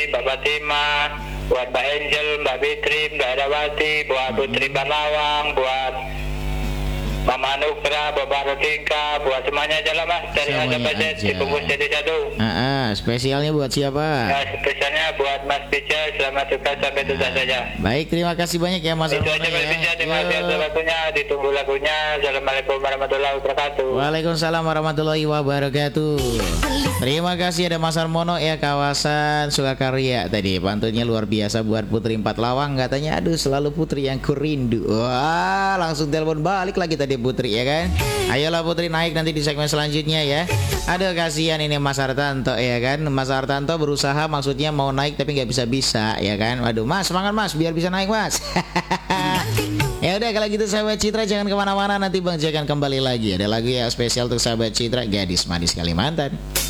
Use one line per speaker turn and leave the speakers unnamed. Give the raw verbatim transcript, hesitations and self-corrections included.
Mbak Fatima, buat Mbak Angel, Mbak Fitri, Mbak Herawati, buat Putri Banawang, buat Mama Nukra, Bapak Rodingka, buat semuanya aja lah mas. Dari
Semuanya
Azam Bajet,
aja.
dibungkus jadi satu.
Ah, ah, spesialnya buat siapa?
Nah, spesialnya buat Mas Bija, selamat juga sampai itu saja.
Baik, terima kasih banyak ya Mas
Itu
Armono
aja Mas Bija,
ya.
terima kasih atas waktunya. Ditunggu lagunya. Assalamualaikum warahmatullahi wabarakatuh.
Waalaikumsalam warahmatullahi wabarakatuh. Terima kasih ada Mas Armono ya, kawasan Sukakarya tadi. Pantunnya luar biasa buat Putri Empat Lawang, katanya aduh selalu Putri yang kurindu. Wah, langsung telepon balik lagi tadi Putri ya kan. Ayolah Putri naik nanti di segmen selanjutnya ya. Aduh kasihan ini Mas Hartanto ya kan. Mas Hartanto berusaha maksudnya mau naik tapi nggak bisa-bisa ya kan. Waduh Mas, semangat Mas biar bisa naik Mas. Ya udah kalau gitu sahabat Citra jangan kemana-mana, nanti Bang Jek akan kembali lagi. Ada lagu yang spesial untuk sahabat Citra, Gadis Manis Kalimantan.